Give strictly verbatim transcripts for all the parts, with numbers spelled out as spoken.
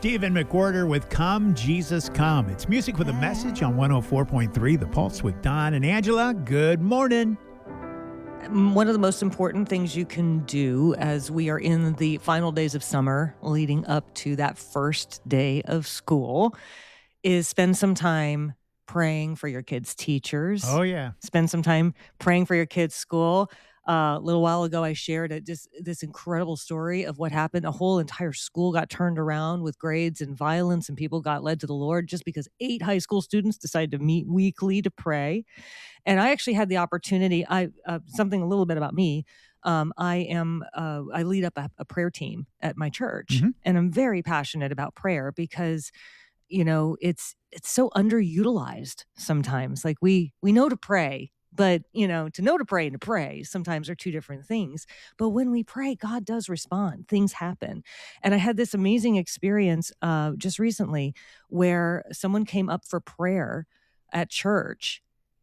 Stephen McWhorter with Come, Jesus, Come. It's music with a message on one oh four point three, The Pulse with Don and Angela. Good morning. One of the most important things you can do as we are in the final days of summer leading up to that first day of school is spend some time praying for your kids' teachers. Oh, yeah. Spend some time praying for your kids' school. Uh, a little while ago, I shared a, just this incredible story of what happened. A whole entire school got turned around with grades and violence, and people got led to the Lord just because eight high school students decided to meet weekly to pray. And I actually had the opportunity. I uh, something a little bit about me. Um, I am uh, I lead up a, a prayer team at my church, Mhm. and I'm very passionate about prayer because you know it's it's so underutilized sometimes. Like we we know to pray. But, you know, to know to pray and to pray sometimes are two different things. But when we pray, God does respond. Things happen. And I had this amazing experience uh, just recently where someone came up for prayer at church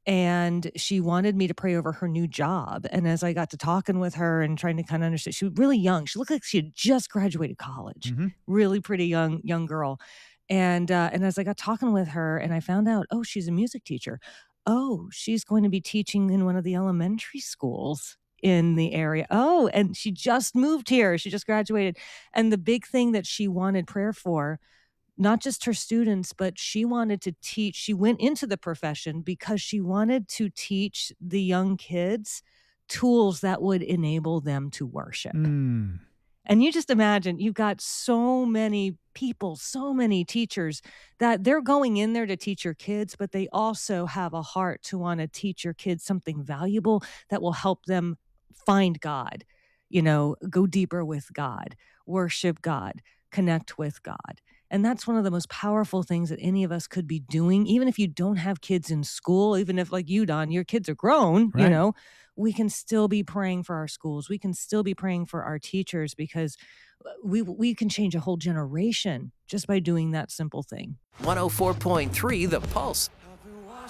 and she wanted me to pray over her new job. And as I got to talking with her and trying to kind of understand, she was really young. She looked like she had just graduated college. Mhm. Really pretty young young girl. And uh, and as I got talking with her and I found out, oh, she's a music teacher. Oh, she's going to be teaching in one of the elementary schools in the area. Oh, and she just moved here. She just graduated. And the big thing that she wanted prayer for, not just her students, but she wanted to teach. She went into the profession because she wanted to teach the young kids tools that would enable them to worship. Mm. And you just imagine you've got so many people, so many teachers that they're going in there to teach your kids, but they also have a heart to want to teach your kids something valuable that will help them find God, you know, go deeper with God, worship God, connect with God. And that's one of the most powerful things that any of us could be doing, even if you don't have kids in school, even if like you, Don, your kids are grown, you Right. know, we can still be praying for our schools. We can still be praying for our teachers because we we can change a whole generation just by doing that simple thing. one oh four point three The Pulse.